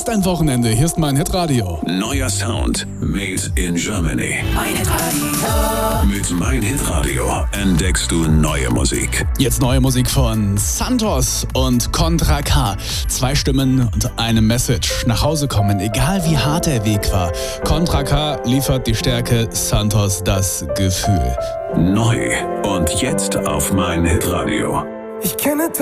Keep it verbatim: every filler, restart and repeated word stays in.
dein Wochenende. Hier ist mein Hitradio. Neuer Sound made in Germany. Mein Hitradio. Mit Mein Hitradio entdeckst du neue Musik. Jetzt neue Musik von Santos und Contra K. Zwei Stimmen und eine Message. Nach Hause kommen, egal wie hart der Weg war. Contra K liefert die Stärke, Santos das Gefühl. Neu und jetzt auf Mein Hitradio. Ich kenne